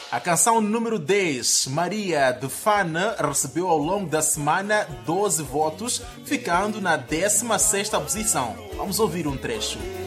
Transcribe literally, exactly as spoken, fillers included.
A canção número dez, Maria, de Fana, recebeu ao longo da semana doze votos, ficando na décima sexta posição. Vamos ouvir um trecho.